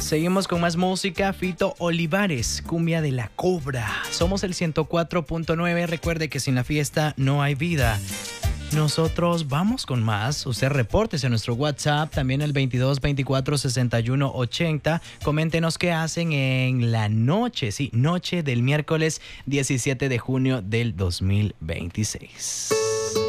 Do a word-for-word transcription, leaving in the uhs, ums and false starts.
Seguimos con más música. Fito Olivares, Cumbia de la Cobra. Somos el ciento cuatro punto nueve. Recuerde que sin la fiesta no hay vida. Nosotros vamos con más. Usted repórtese a nuestro WhatsApp, también el veintidós veinticuatro sesenta y uno ochenta. Coméntenos qué hacen en la noche, sí, noche del miércoles diecisiete de junio del dos mil veintiséis.